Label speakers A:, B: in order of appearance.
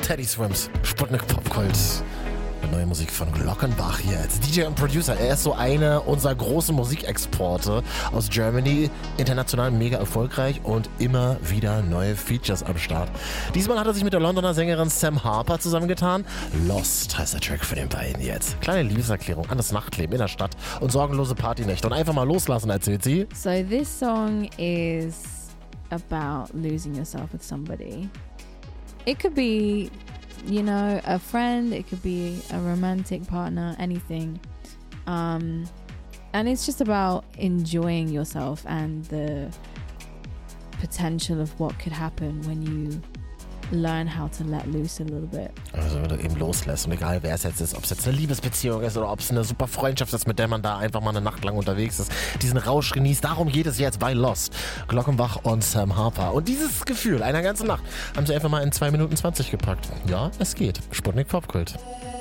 A: Teddy Swims, Sputnik Popkult. Neue Musik von Glockenbach hier als DJ und Producer. Er ist so eine unserer großen Musikexporte aus Germany. International mega erfolgreich und immer wieder neue Features am Start. Diesmal hat er sich mit der Londoner Sängerin Sam Harper zusammengetan. Lost heißt der Track für den beiden jetzt. Kleine Liebeserklärung an das Nachtleben in der Stadt und sorgenlose Partynächte. Und einfach mal loslassen, erzählt sie.
B: So this song is about losing yourself with somebody. It could be, you know, a friend, it could be a romantic partner, anything. And it's just about enjoying yourself and the potential of what could happen when you learn how to let loose a little bit.
A: Also wenn du eben loslässt und egal wer es jetzt ist, ob es jetzt eine Liebesbeziehung ist oder ob es eine super Freundschaft ist, mit der man da einfach mal eine Nacht lang unterwegs ist, diesen Rausch genießt, darum geht es jetzt bei Lost. Glockenbach und Sam Harper. Und dieses Gefühl einer ganzen Nacht haben sie einfach mal in 2 Minuten 20 gepackt. Ja, es geht. Sputnik Popkult.